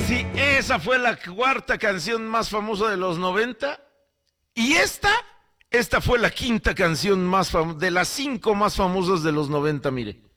Sí, esa fue la cuarta canción más famosa de los 90. Y esta fue la quinta canción más famosa, de las 5 más famosas de los 90, mire.